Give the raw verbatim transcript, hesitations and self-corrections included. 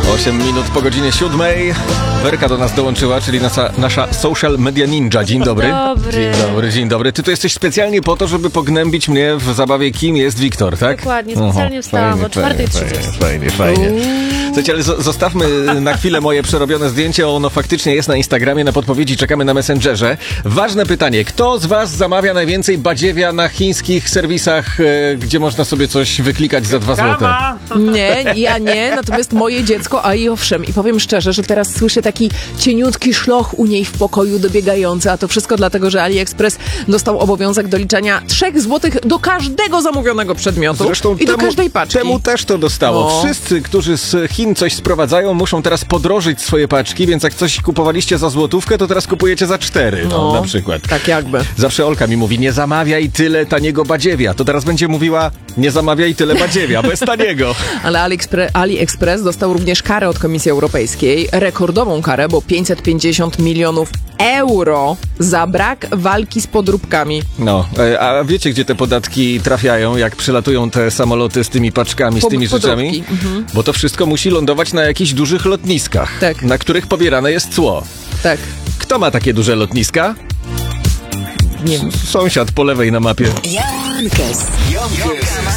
osiem minut po godzinie siódmej. Werka do nas dołączyła, czyli nasza, nasza social media ninja. Dzień dobry. Dobry. Dzień dobry, dzień dobry. Ty tu jesteś specjalnie po to, żeby pognębić mnie w zabawie Kim jest Wiktor, tak? Dokładnie, specjalnie wstałam o czwartej trzydzieści. Fajnie, fajnie. Słuchajcie, ale z- zostawmy na chwilę moje przerobione zdjęcie. Ono faktycznie jest na Instagramie, na podpowiedzi czekamy na Messengerze. Ważne pytanie. Kto z was zamawia najwięcej badziewia na chińskich serwisach, e, gdzie można sobie coś wyklikać za dwa złote? Nie, ja nie, natomiast moje dziecko, a i owszem. I powiem szczerze, że teraz słyszę taki cieniutki szloch u niej w pokoju dobiegający, a to wszystko dlatego, że AliExpress dostał obowiązek doliczania trzech złotych do każdego zamówionego przedmiotu Zresztą i temu, do każdej paczki. temu też to dostało. No. Wszyscy, którzy z Chin coś sprowadzają, muszą teraz podrożyć swoje paczki, więc jak coś kupowaliście za złotówkę, to teraz kupujecie za cztery, no, No, na przykład. tak jakby. Zawsze Olka mi mówi, nie zamawiaj tyle taniego badziewia. To teraz będzie mówiła, nie zamawiaj tyle badziewia, bez taniego. Ale AliExpress, AliExpress dostał również karę od Komisji Europejskiej, rekordową karę, bo pięćset pięćdziesiąt milionów euro za brak walki z podróbkami. No, e, a wiecie, gdzie te podatki trafiają, jak przylatują te samoloty z tymi paczkami, z Po- tymi podróbki, rzeczami? mhm. Bo to wszystko musi lądować na jakichś dużych lotniskach, Tak. na których pobierane jest cło. Tak, Kto ma takie duże lotniska? nie wiem. Sąsiad po lewej na mapie. Jan Kes.